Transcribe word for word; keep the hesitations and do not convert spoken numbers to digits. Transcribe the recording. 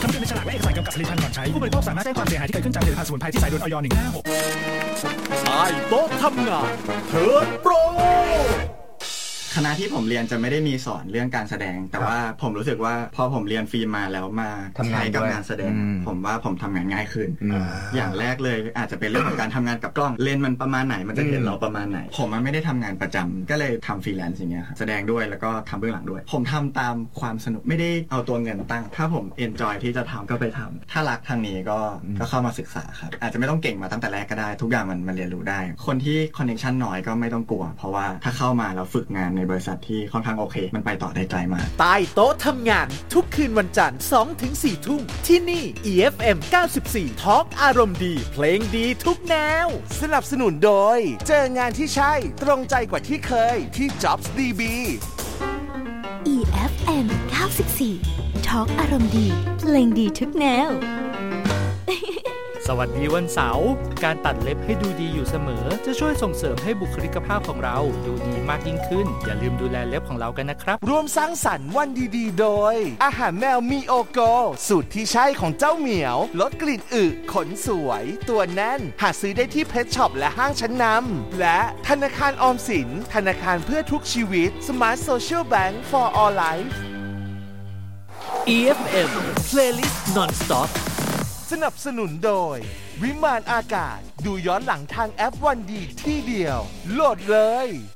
ำเตือนในฉลากและเอกสารเกี่ยวกับผลิตภัณฑ์ก่อนใช้ผู้บริโภคสามารถแจ้งความเสียหายที่เกิดขึ้นจากผลิตภัณฑ์สมุนไพรที่ใส่โดย อย หนึ่งห้าหกใต้โต๊ะทำงานเทิร์นโปรคณะที่ผมเรียนจะไม่ได้มีสอนเรื่องการแสดงแต่ว่าผมรู้สึกว่าพอผมเรียนฟิล์มมาแล้วมาใช้กับงานแสดงผมว่าผมทำงานง่ายขึ้นอย่างแรกเลยอาจจะเป็นเรื่องของการทำงานกับกล้องเลนส์มันประมาณไหนมันจะเห็นเราประมาณไหนผมมันไม่ได้ทำงานประจำก็เลยทำฟรีแลนซ์อย่างเงี้ยครับแสดงด้วยแล้วก็ทำเบื้องหลังด้วยผมทำตามความสนุกไม่ได้เอาตัวเงินตั้งถ้าผมเอนจอยที่จะทำก็ไปทำถ้ารักทางนี้ก็ก็เข้ามาศึกษาครับอาจจะไม่ต้องเก่งมาตั้งแต่แรกก็ได้ทุกอย่างมันมันเรียนรู้ได้คนที่คอนเนคชั่นน้อยก็ไม่ต้องกลัวเพราะว่าถ้าเข้ามาแล้วฝึกงานในบริษัทที่ค่อนข้างโอเคมันไปต่อได้ไกลมากใต้โต๊ะทำงานทุกคืนวันจันทร์ สองถึงสี่ ทุ่มที่นี่ อี เอฟ เอ็ม เก้าสิบสี่ Talk อารมณ์ดีเพลงดีทุกแนวสนับสนุนโดยเจองานที่ใช่ตรงใจกว่าที่เคยที่ Jobs ดี บีอี เอฟ เอ็ม เก้าสิบสี่ Talk อารมณ์ดีเพลงดีทุกแนวสวัสดีวันเสาร์การตัดเล็บให้ดูดีอยู่เสมอจะช่วยส่งเสริมให้บุคลิกภาพของเราดูดีมากยิ่งขึ้นอย่าลืมดูแลเล็บของเรากันนะครับร่วมสร้างสรรค์วันดีๆโดยอาหารแมวมีโอโกสูตรที่ใช่ของเจ้าเหมียวลดกลิ่นอึขนสวยตัวแน่นหาซื้อได้ที่เพชรช็อปและห้างชั้นนำและธนาคารออมสินธนาคารเพื่อทุกชีวิต Smart Social Bank for All Life อี เอฟ เอ็ม Playlist Non-Stop สนับสนุนโดยวิมานอากาศดูย้อนหลังทางแอปวันดีที่เดียวโหลดเลย